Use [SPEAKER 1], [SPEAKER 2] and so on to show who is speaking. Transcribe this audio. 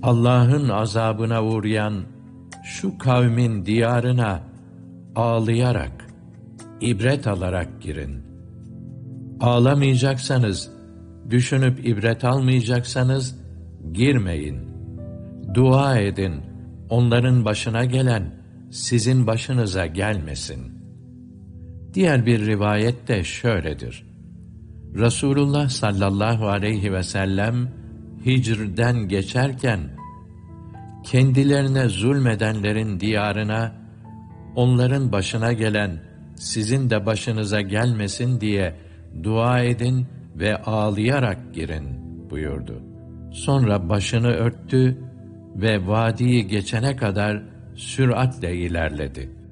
[SPEAKER 1] Allah'ın azabına uğrayan şu kavmin diyarına ağlayarak, ibret alarak girin. Ağlamayacaksanız, düşünüp ibret almayacaksanız girmeyin. Dua edin, onların başına gelen sizin başınıza gelmesin. Diğer bir rivayet de şöyledir. Resulullah sallallahu aleyhi ve sellem Hicr'den geçerken kendilerine zulmedenlerin diyarına onların başına gelen sizin de başınıza gelmesin diye dua edin ve ağlayarak girin buyurdu. Sonra başını örttü ve vadiyi geçene kadar süratle ilerledi.